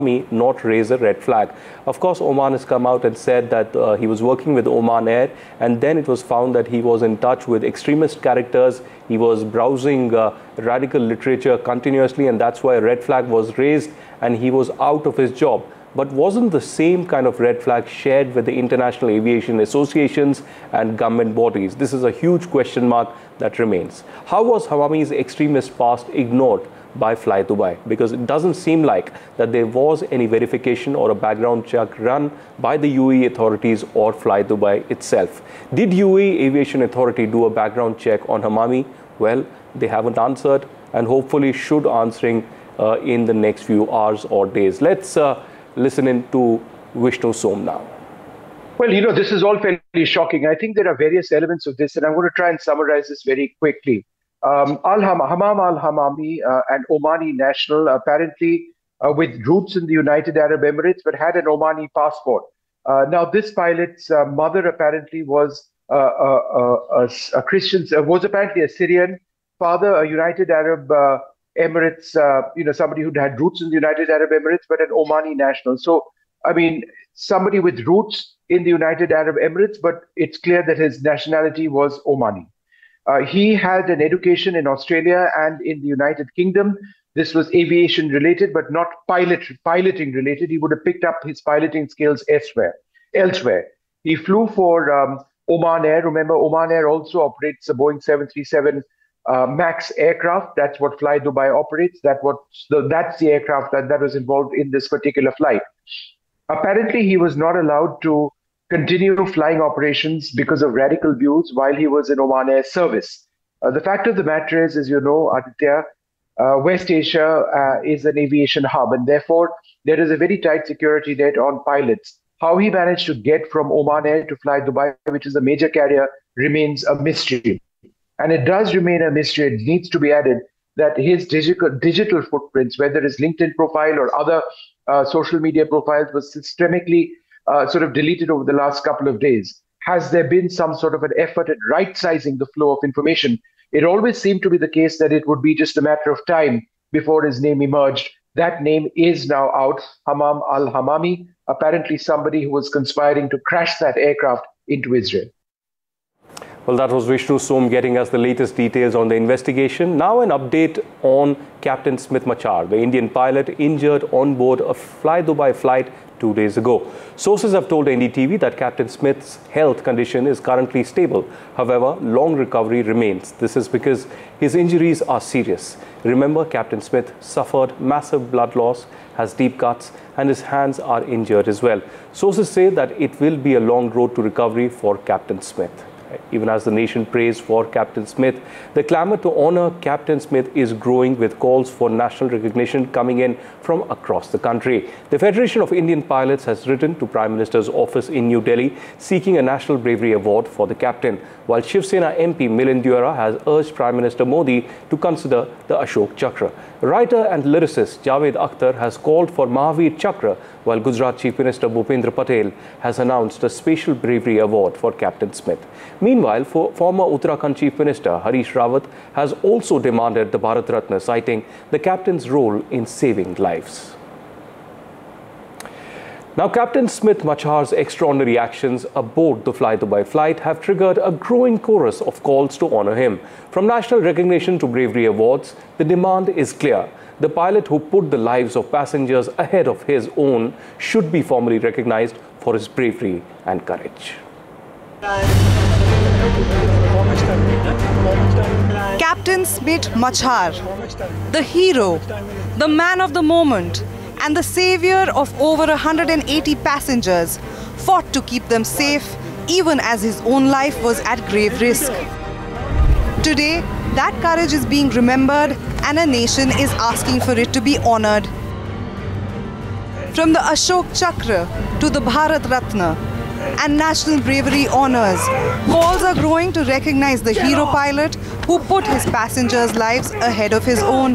not raise a red flag. Of course, Oman has come out and said that he was working with Oman Air, and then it was found that he was in touch with extremist characters. He was browsing radical literature continuously, and that's why a red flag was raised and he was out of his job. But wasn't the same kind of red flag shared with the international aviation associations and government bodies? This is a huge question mark that remains. How was Hamami's extremist past ignored by Fly Dubai? Because it doesn't seem like that there was any verification or a background check run by the UAE authorities or Fly Dubai itself. Did UAE Aviation Authority do a background check on Hamami? Well, they haven't answered, and hopefully should answering in the next few hours or days. Let's listen in to Vishnu Som now. Well, this is all fairly shocking. I think there are various elements of this, and I'm going to try and summarize this very quickly. Hamam al-Hamami, an Omani national, apparently with roots in the United Arab Emirates, but had an Omani passport. Now, this pilot's mother apparently was a Christian, was apparently a Syrian, father a United Arab Emirates, somebody who had roots in the United Arab Emirates, but an Omani national. So, I mean, somebody with roots in the United Arab Emirates, but it's clear that his nationality was Omani. He had an education in Australia and in the United Kingdom. This was aviation related, but not piloting related. He would have picked up his piloting skills elsewhere. He flew for Oman Air. Remember, Oman Air also operates a Boeing 737 MAX aircraft. That's what Fly Dubai operates. That's the aircraft that was involved in this particular flight. Apparently, he was not allowed to continue flying operations because of radical views while he was in Oman Air service. The fact of the matter is, as you know, Aditya, West Asia is an aviation hub, and therefore there is a very tight security net on pilots. How he managed to get from Oman Air to Fly Dubai, which is a major carrier, remains a mystery. And it does remain a mystery. It needs to be added that his digital footprints, whether his LinkedIn profile or other social media profiles, was systemically sort of deleted over the last couple of days. Has there been some sort of an effort at right-sizing the flow of information? It always seemed to be the case that it would be just a matter of time before his name emerged. That name is now out, Hamam al-Hamami, apparently somebody who was conspiring to crash that aircraft into Israel. Well, that was Vishnu Som getting us the latest details on the investigation. Now an update on Captain Smith Machar, the Indian pilot injured on board a Fly Dubai flight 2 days ago. Sources have told NDTV that Captain Smith's health condition is currently stable. However, long recovery remains. This is because his injuries are serious. Remember, Captain Smith suffered massive blood loss, has deep cuts, and his hands are injured as well. Sources say that it will be a long road to recovery for Captain Smith. Even as the nation prays for Captain Smith, the clamor to honor Captain Smith is growing, with calls for national recognition coming in from across the country. The Federation of Indian Pilots has written to Prime Minister's office in New Delhi seeking a National Bravery Award for the captain, while Shiv Sena MP Milind Deora has urged Prime Minister Modi to consider the Ashok Chakra. Writer and lyricist Javed Akhtar has called for Mahavir Chakra, while Gujarat Chief Minister Bhupendra Patel has announced a special bravery award for Captain Smith. Meanwhile, former Uttarakhand Chief Minister Harish Rawat has also demanded the Bharat Ratna, citing the captain's role in saving lives. Now, Captain Smith Machar's extraordinary actions aboard the Fly Dubai flight have triggered a growing chorus of calls to honor him. From national recognition to bravery awards, the demand is clear. The pilot who put the lives of passengers ahead of his own should be formally recognized for his bravery and courage. Captain Smith Machar, the hero, the man of the moment, and the savior of over 180 passengers, fought to keep them safe even as his own life was at grave risk. Today, that courage is being remembered and a nation is asking for it to be honored. From the Ashok Chakra to the Bharat Ratna and national bravery honors, calls are growing to recognize the hero pilot who put his passengers' lives ahead of his own.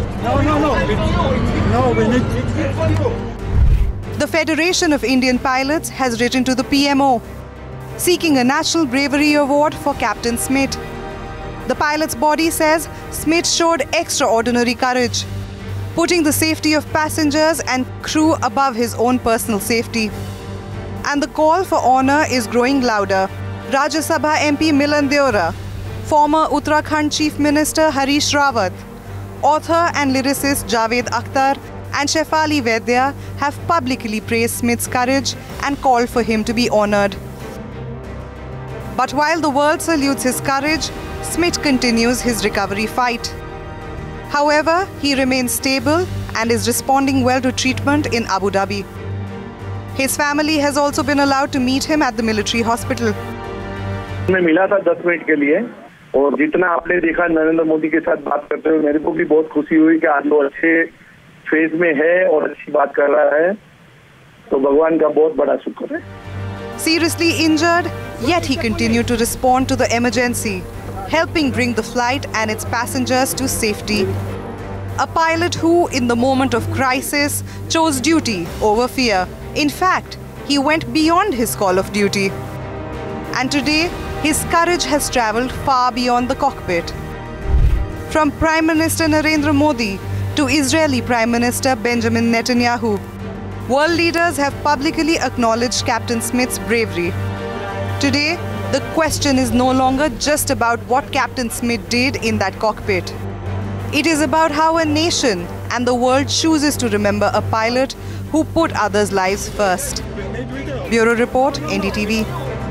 The Federation of Indian Pilots has written to the PMO, seeking a National Bravery Award for Captain Smith. The pilot's body says Smith showed extraordinary courage, putting the safety of passengers and crew above his own personal safety. And the call for honour is growing louder. Rajya Sabha MP Milan Deora, former Uttarakhand Chief Minister Harish Rawat, author and lyricist Javed Akhtar and Shefali Vaidya have publicly praised Smith's courage and called for him to be honoured. But while the world salutes his courage, Smith continues his recovery fight. However, he remains stable and is responding well to treatment in Abu Dhabi. His family has also been allowed to meet him at the military hospital. मैं मिला था 10 minute के लिए और जितना आपने देखा नरेंद्र मोदी के साथ बात करते हुए मेरे को भी बहुत खुशी हुई कि आज वो अच्छे फेज में है और अच्छी बात कर रहा है तो भगवान का बहुत बड़ा शुक्र है. Seriously injured, yet he continued to respond to the emergency, helping bring the flight and its passengers to safety. A pilot who, in the moment of crisis, chose duty over fear. In fact, he went beyond his call of duty. And today, his courage has travelled far beyond the cockpit. From Prime Minister Narendra Modi to Israeli Prime Minister Benjamin Netanyahu, world leaders have publicly acknowledged Captain Smith's bravery. Today, the question is no longer just about what Captain Smith did in that cockpit. It is about how a nation and the world chooses to remember a pilot who put others' lives first. Bureau Report, NDTV.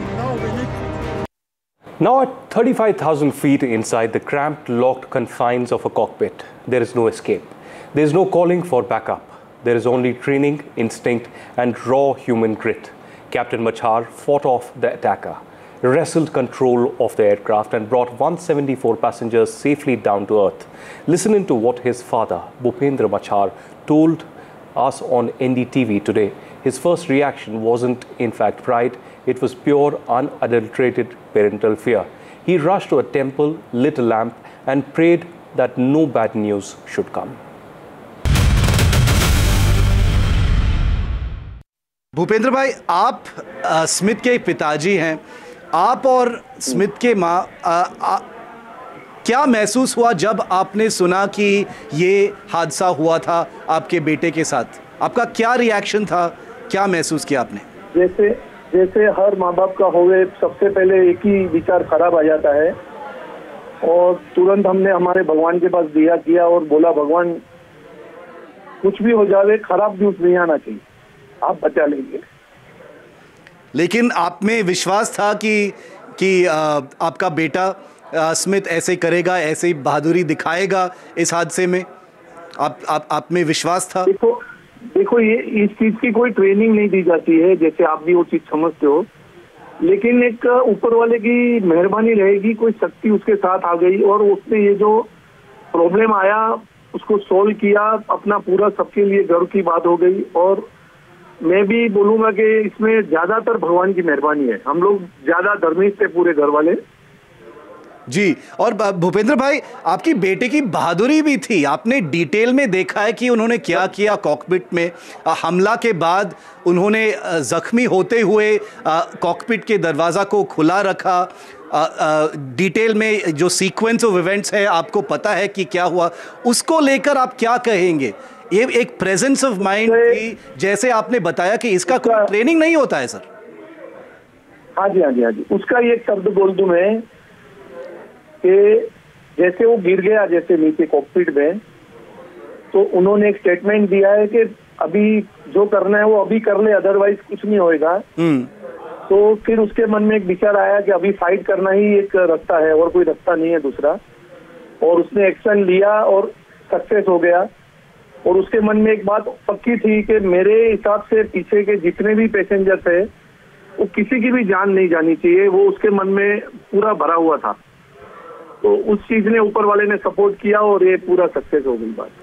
Now at 35,000 feet inside the cramped, locked confines of a cockpit, there is no escape. There is no calling for backup. There is only training, instinct, and raw human grit. Captain Machar fought off the attacker, wrestled control of the aircraft, and brought 174 passengers safely down to earth. Listen into what his father, Bhupendra Machar, told us on NDTV today. His first reaction wasn't, in fact, pride. It was pure, unadulterated parental fear. He rushed to a temple, lit a lamp, and prayed that no bad news should come. Bhupendra भाई, आप Smith के पिताजी हैं. आप और Smith के माँ, क्या महसूस हुआ जब आपने सुना कि ये हादसा हुआ था आपके बेटे के साथ? आपका क्या रिएक्शन था? क्या महसूस किया आपने? जैसे हर माँ बाप का होवे, सबसे पहले एक ही विचार खराब आ जाता है और तुरंत हमने हमारे भगवान के पास दिया किया और बोला, भगवान कुछ भी हो जावे, खराब न्यूज़ नहीं आना चाहिए, आप बचा लेंगे. लेकिन आप में विश्वास था कि आपका बेटा स्मिथ ऐसे करेगा, ऐसे बहादुरी दिखाएगा इस हादसे में? आप में विश्वास था? देखो ये इस चीज की कोई ट्रेनिंग नहीं दी जाती है, जैसे आप भी वो चीज समझते हो, लेकिन एक ऊपर वाले की मेहरबानी रहेगी, कोई शक्ति उसके साथ आ गई और उसने ये जो प्रॉब्लम आया उसको सोल्व किया. अपना पूरा सबके लिए गर्व की बात हो गई और मैं भी बोलूंगा कि इसमें ज्यादातर भगवान की मेहरबानी है. हम लोग ज्यादा धर्मिष्ठ थे पूरे घर वाले जी. और भूपेंद्र भाई, आपकी बेटे की बहादुरी भी थी. आपने डिटेल में देखा है कि उन्होंने क्या किया कॉकपिट में. हमला के बाद उन्होंने जख्मी होते हुए कॉकपिट के दरवाज़ा को खुला रखा. डिटेल में जो सीक्वेंस ऑफ इवेंट्स है आपको पता है कि क्या हुआ. उसको लेकर आप क्या कहेंगे? ये एक प्रेजेंस ऑफ माइंड थी, जैसे आपने बताया कि इसका कोई ट्रेनिंग नहीं होता है सर. हाँ जी. उसका एक शब्द बोल दूं मैं कि जैसे वो गिर गया जैसे नीचे कॉकपिट में, तो उन्होंने एक स्टेटमेंट दिया है कि अभी जो करना है वो अभी कर ले, अदरवाइज कुछ नहीं होएगा. तो फिर उसके मन में एक विचार आया कि अभी फाइट करना ही एक रास्ता है और कोई रास्ता नहीं है दूसरा, और उसने एक्शन लिया और सक्सेस हो गया. और उसके मन में एक बात पक्की थी कि मेरे हिसाब से पीछे के जितने भी पैसेंजर्स है वो किसी की भी जान नहीं जानी चाहिए, वो उसके मन में पूरा भरा हुआ था. तो उस चीज ने ऊपर वाले ने सपोर्ट किया और ये पूरा सक्सेस हो गई बात.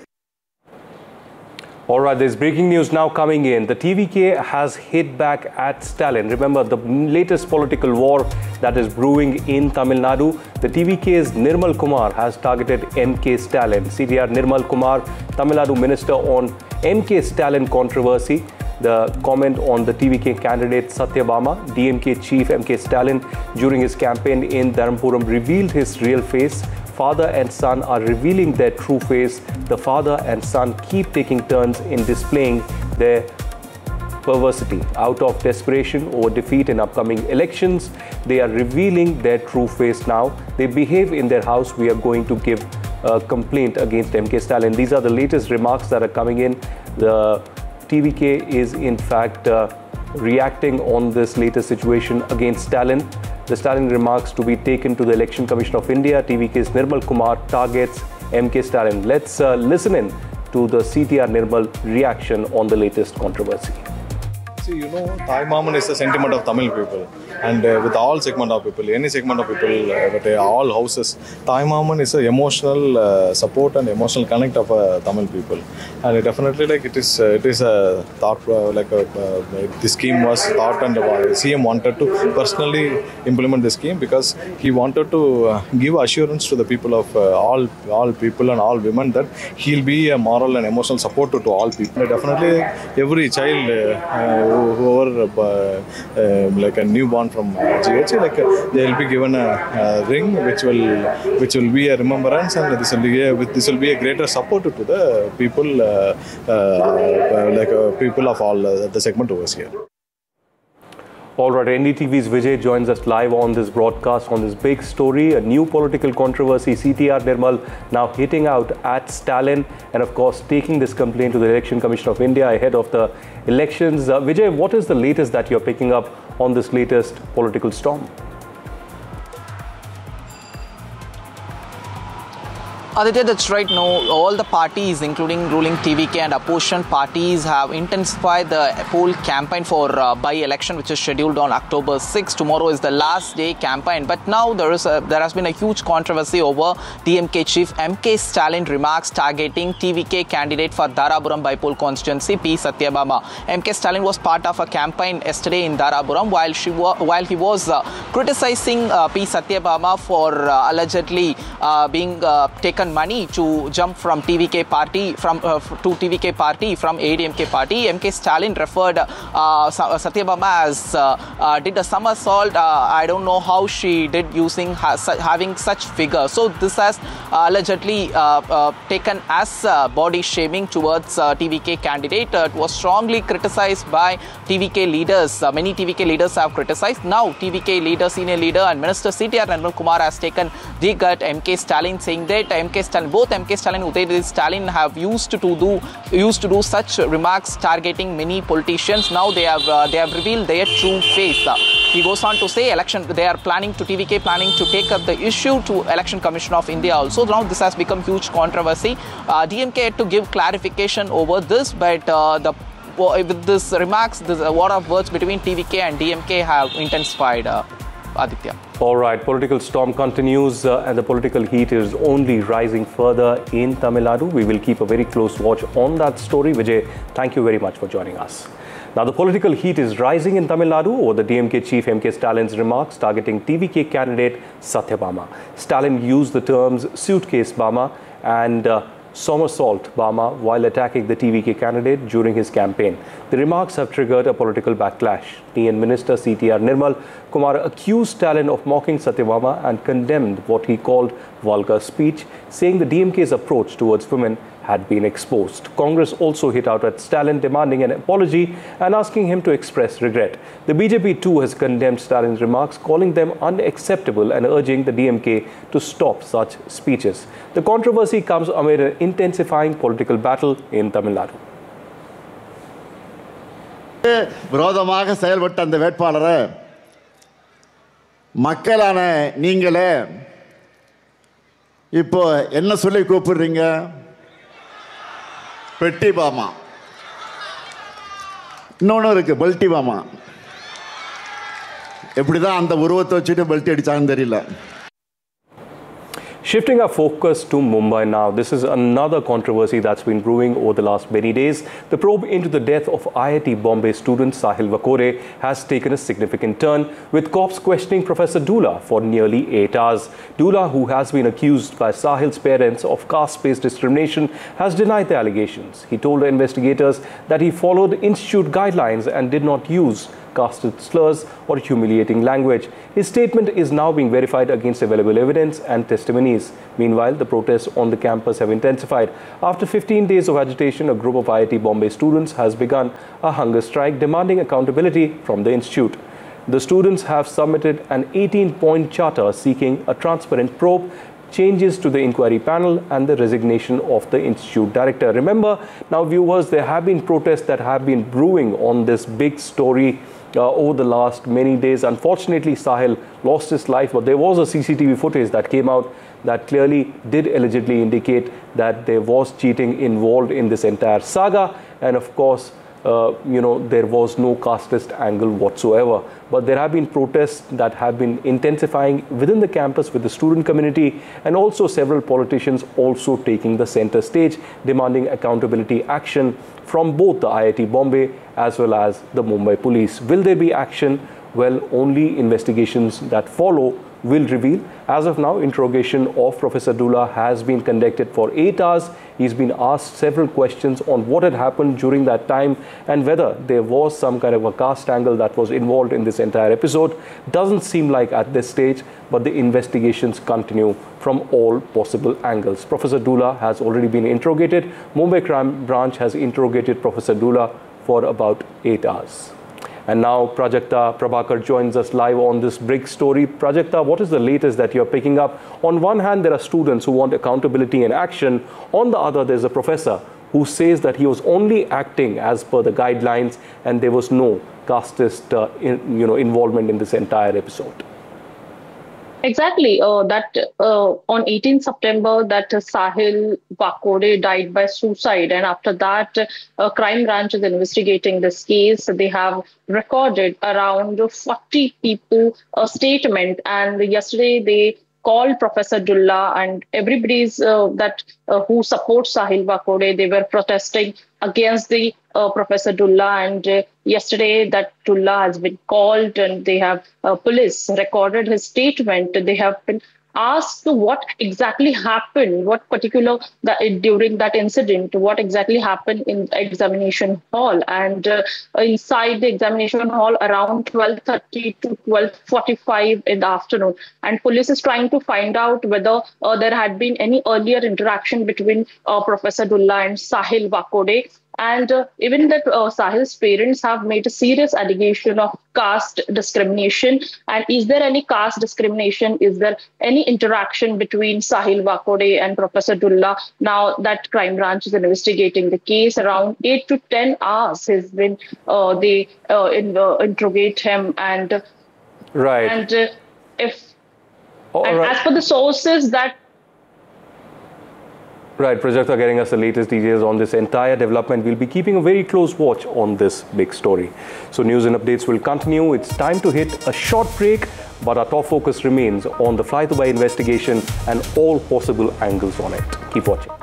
All right, there's breaking news now coming in. The TVK has hit back at Stalin. Remember the latest political war that is brewing in Tamil Nadu. The TVK's Nirmal Kumar has targeted MK Stalin. CDR Nirmal Kumar, Tamil Nadu Minister on MK Stalin controversy. The comment on the TVK candidate Satyabama, DMK chief MK Stalin, during his campaign in Dharampuram revealed his real face. father and son are revealing their true face. The father and son keep taking turns in displaying their perversity. Out of desperation over defeat in upcoming elections, they are revealing their true face now. They behave in their house. We are going to give a complaint against MK Stalin. These are the latest remarks that are coming in. The TVK is in fact reacting on this latest situation against Stalin. The Stalin remarks to be taken to the Election Commission of India. TVK's Nirmal Kumar targets MK Stalin. Let's listen in to the CTR Nirmal reaction on the latest controversy. See, you know, Thai Maman is the sentiment of Tamil people, and with all segment of people, any segment of people, but all houses, Thai Maman is an emotional support and emotional connect of Tamil people, and definitely like it is a thought this scheme was thought, and CM wanted to personally implement the scheme because he wanted to give assurance to the people of all people and all women that he'll be a moral and emotional support to all people. Definitely, every child. Whoever like a newborn from GH, like they'll be given a ring which will be a remembrance, and this will be a greater support to the people, people of all the segment over here. All right, NDTV's Vijay joins us live on this broadcast on this big story, a new political controversy. CTR Nirmal now hitting out at Stalin and of course taking this complaint to the Election Commission of India ahead of the elections. Vijay, what is the latest that you're picking up on this latest political storm? Aditya, that's right. No, all the parties, including ruling TVK and opposition parties, have intensified the whole campaign for by-election, which is scheduled on October 6. Tomorrow is the last day campaign. But now there has been a huge controversy over DMK chief MK Stalin remarks targeting TVK candidate for Dharapuram by-poll constituency, P. Satyabama. MK Stalin was part of a campaign yesterday in Dharapuram while he was criticizing P. Satyabama for allegedly being taken money to jump from TVK party to TVK party from ADMK party. MK Stalin referred Satyabama as did a somersault. I don't know how she did using having such figure. So this has allegedly taken as body shaming towards TVK candidate. It was strongly criticized by TVK leaders. Many TVK leaders have criticized. Now TVK leader, senior leader and Minister CTR Nirmal Kumar has taken dig at MK Stalin, saying that both MK Stalin and Uday Stalin have used to do such remarks targeting many politicians. Now they have revealed their true face. He goes on to say TVK planning to take up the issue to Election Commission of India also. Now this has become huge controversy. DMK had to give clarification over this, but with this remarks, this war of words between TVK and DMK have intensified. Aditya. All right, political storm continues and the political heat is only rising further in Tamil Nadu. We will keep a very close watch on that story. Vijay, thank you very much for joining us. Now, the political heat is rising in Tamil Nadu over the DMK chief MK Stalin's remarks targeting TVK candidate Satyabama. Stalin used the terms suitcase Bama and somersault Bama while attacking the TVK candidate during his campaign. The remarks have triggered a political backlash. TN Minister CTR Nirmal Kumar accused Stalin of mocking Satyabama and condemned what he called vulgar speech, saying the DMK's approach towards women had been exposed. Congress also hit out at Stalin, demanding an apology and asking him to express regret. The BJP too has condemned Stalin's remarks, calling them unacceptable and urging the DMK to stop such speeches. The controversy comes amid an intensifying political battle in Tamil Nadu. விரோதமாக செயல்பட்ட அந்த வேட்பாளரை மக்களான நீங்களே இப்போ என்ன சொல்லி கூப்பிடுறீங்க? பெட்டி பாமா. இன்னொன்று இருக்கு, பெல்ட்டி பாமா. எப்படிதான் அந்த உருவத்தை வச்சுட்டு பெல்ட்டி அடிச்சாங்கன்னு தெரியல. Shifting our focus to Mumbai now, this is another controversy that's been brewing over the last many days. The probe into the death of IIT Bombay student Sahil Vakore has taken a significant turn, with cops questioning Professor Dula for nearly 8 hours. Dula, who has been accused by Sahil's parents of caste-based discrimination, has denied the allegations. He told the investigators that he followed institute guidelines and did not use casted slurs or humiliating language. His statement is now being verified against available evidence and testimonies. Meanwhile, the protests on the campus have intensified. After 15 days of agitation, a group of IIT Bombay students has begun a hunger strike demanding accountability from the institute. The students have submitted an 18-point charter seeking a transparent probe, changes to the inquiry panel and the resignation of the institute director. Remember, now viewers, there have been protests that have been brewing on this big story over the last many days. Unfortunately, Sahil lost his life, but there was a CCTV footage that came out that clearly did allegedly indicate that there was cheating involved in this entire saga. And of course, there was no casteist angle whatsoever. But there have been protests that have been intensifying within the campus with the student community, and also several politicians also taking the center stage, demanding accountability action from both the IIT Bombay as well as the Mumbai police. Will there be action? Well, only investigations that follow will reveal. As of now, interrogation of Professor Dullah has been conducted for 8 hours. He's been asked several questions on what had happened during that time and whether there was some kind of a caste angle that was involved in this entire episode. Doesn't seem like at this stage, but the investigations continue from all possible angles. Professor Dullah has already been interrogated. Mumbai Crime Branch has interrogated Professor Dullah for about 8 hours. And now Prajakta Prabhakar joins us live on this big story. Prajakta, what is the latest that you're picking up? On one hand, there are students who want accountability and action. On the other, there's a professor who says that he was only acting as per the guidelines and there was no casteist involvement in this entire episode. Exactly. On 18 September, that Sahil Vakode died by suicide. And after that, crime branch is investigating this case. They have recorded around 40 people a statement. And yesterday, they called Professor Dullah and everybody's who supports Sahil Vakode. They were protesting against the Professor Dullah, and yesterday that Dullah has been called and they have police recorded his statement. They have been asked what exactly happened, what particular during that incident, what exactly happened in the examination hall. And inside the examination hall around 12:30 to 12:45 in the afternoon. And police is trying to find out whether there had been any earlier interaction between Professor Dullah and Sahil Vakode. And even that Sahil's parents have made a serious allegation of caste discrimination. And is there any caste discrimination? Is there any interaction between Sahil Vakode and Professor Dullah? Now that crime branch is investigating the case, around 8 to 10 hours has been they interrogate him. And right. And as per the sources that. Right, Prajakta getting us the latest details on this entire development. We'll be keeping a very close watch on this big story. So news and updates will continue. It's time to hit a short break, but our top focus remains on the Fly Dubai investigation and all possible angles on it. Keep watching.